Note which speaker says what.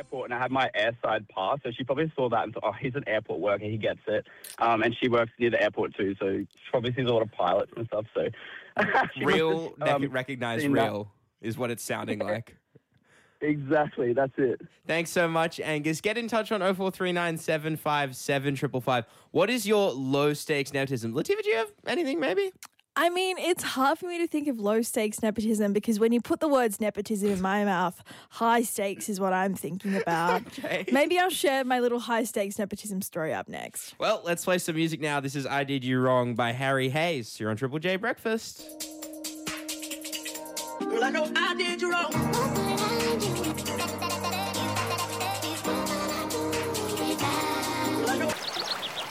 Speaker 1: airport and I had my airside pass, so she probably saw that and thought, oh, he's an airport worker, he gets it. And she works near the airport too, so she probably sees a lot of pilots and stuff. So
Speaker 2: Real, recognized real is what it's sounding like.
Speaker 1: Exactly, that's it.
Speaker 2: Thanks so much, Angus. Get in touch on 0439 757 555. What is your low-stakes nepotism? Latifah, do you have anything maybe?
Speaker 3: I mean, it's hard for me to think of low-stakes nepotism because when you put the words nepotism in my mouth, high stakes is what I'm thinking about.
Speaker 2: Okay.
Speaker 3: Maybe I'll share my little high-stakes nepotism story up next.
Speaker 2: Well, let's play some music now. This is I Did You Wrong by Harry Hayes. You're on Triple J Breakfast.
Speaker 4: Girl, I know I did you wrong.